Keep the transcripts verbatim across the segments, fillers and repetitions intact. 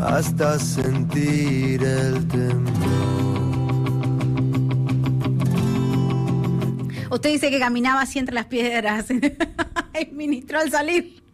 hasta sentir el temblor. Usted dice que caminaba así entre las piedras. El ministro al salir.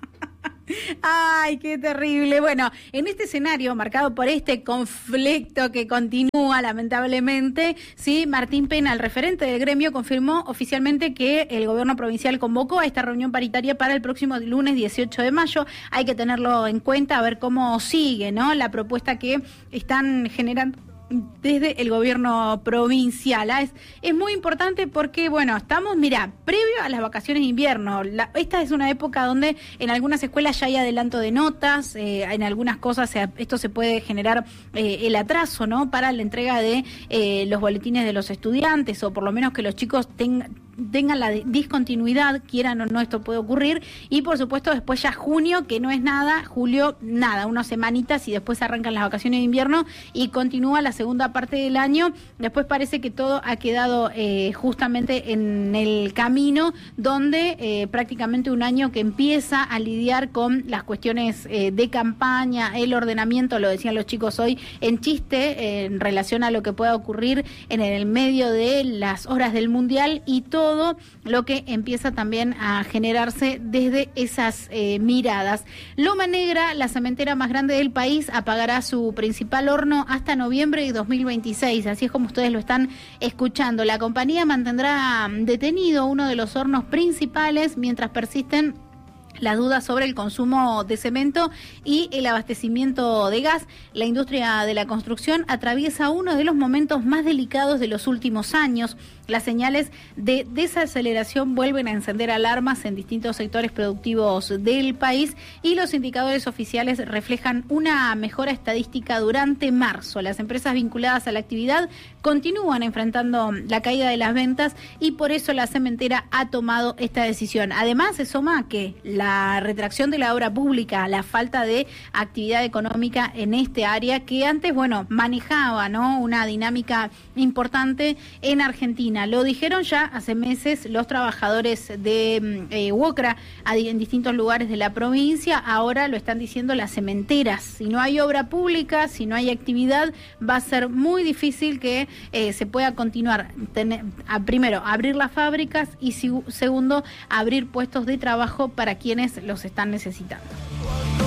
Ay, qué terrible. Bueno, en este escenario marcado por este conflicto que continúa lamentablemente, sí, Martín Pena, el referente del gremio, confirmó oficialmente que el gobierno provincial convocó a esta reunión paritaria para el próximo lunes dieciocho de mayo. Hay que tenerlo en cuenta, a ver cómo sigue, ¿no? La propuesta que están generando desde el gobierno provincial. Es, es muy importante porque, bueno, estamos, mira, previo a las vacaciones de invierno. La, esta es una época donde en algunas escuelas ya hay adelanto de notas, eh, en algunas cosas se, esto se puede generar eh, el atraso, ¿no? Para la entrega de eh, los boletines de los estudiantes, o por lo menos que los chicos tengan tengan la discontinuidad, quieran o no, esto puede ocurrir. Y por supuesto después ya junio, que no es nada, julio nada, unas semanitas y después arrancan las vacaciones de invierno y continúa la segunda parte del año. Después parece que todo ha quedado eh, justamente en el camino donde eh, prácticamente un año que empieza a lidiar con las cuestiones eh, de campaña, el ordenamiento, lo decían los chicos hoy en chiste, eh, en relación a lo que pueda ocurrir en el medio de las horas del Mundial y todo todo lo que empieza también a generarse desde esas eh, miradas. Loma Negra, la cementera más grande del país, apagará su principal horno hasta noviembre de dos mil veintiséis, así es como ustedes lo están escuchando. La compañía mantendrá detenido uno de los hornos principales mientras persisten las dudas sobre el consumo de cemento y el abastecimiento de gas. La industria de la construcción atraviesa uno de los momentos más delicados de los últimos años. Las señales de desaceleración vuelven a encender alarmas en distintos sectores productivos del país y los indicadores oficiales reflejan una mejora estadística durante marzo. Las empresas vinculadas a la actividad continúan enfrentando la caída de las ventas y por eso la cementera ha tomado esta decisión. Además, se suma que la retracción de la obra pública, la falta de actividad económica en este área que antes, bueno, manejaba, ¿no?, una dinámica importante en Argentina. Lo dijeron ya hace meses los trabajadores de eh, UOCRA en distintos lugares de la provincia, ahora lo están diciendo las cementeras. Si no hay obra pública, si no hay actividad, va a ser muy difícil que eh, se pueda continuar, tener, a, primero, abrir las fábricas y si, segundo, abrir puestos de trabajo para quienes los están necesitando.